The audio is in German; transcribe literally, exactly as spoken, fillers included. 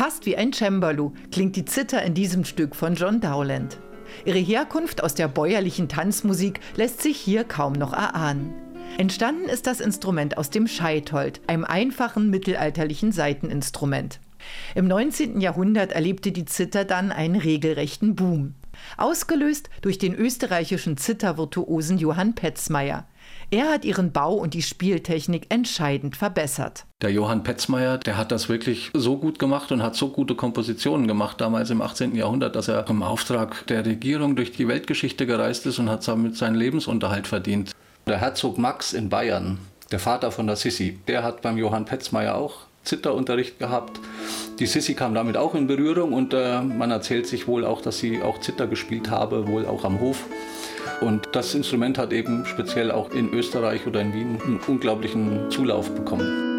Fast wie ein Cembalo klingt die Zither in diesem Stück von John Dowland. Ihre Herkunft aus der bäuerlichen Tanzmusik lässt sich hier kaum noch erahnen. Entstanden ist das Instrument aus dem Scheitold, einem einfachen mittelalterlichen Saiteninstrument. Im neunzehnten Jahrhundert erlebte die Zither dann einen regelrechten Boom. Ausgelöst durch den österreichischen Zithervirtuosen Johann Petzmeier. Er hat ihren Bau und die Spieltechnik entscheidend verbessert. Der Johann Petzmeier, der hat das wirklich so gut gemacht und hat so gute Kompositionen gemacht, damals im achtzehnten Jahrhundert, dass er im Auftrag der Regierung durch die Weltgeschichte gereist ist und hat damit seinen Lebensunterhalt verdient. Der Herzog Max in Bayern, der Vater von der Sissi, der hat beim Johann Petzmeier auch Zitherunterricht gehabt. Die Sissi kam damit auch in Berührung und äh, man erzählt sich wohl auch, dass sie auch Zither gespielt habe, wohl auch am Hof. Und das Instrument hat eben speziell auch in Österreich oder in Wien einen unglaublichen Zulauf bekommen.